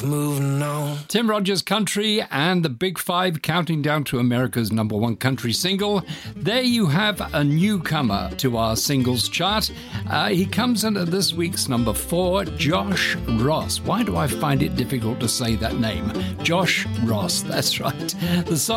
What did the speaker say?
Moving on. Tim Rogers Country and the Big Five counting down to America's number one country single. There you have a newcomer to our singles chart. He comes in at this week's number 4, Josh Ross. Why do I find it difficult to say that name? Josh Ross, that's right. The song